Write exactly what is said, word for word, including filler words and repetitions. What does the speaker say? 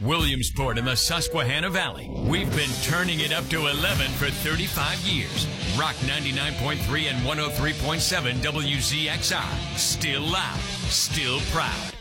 Williamsport in the Susquehanna Valley. We've been turning it up to eleven for thirty-five years. Rock ninety-nine point three and one oh three point seven W Z X R. Still loud, still proud.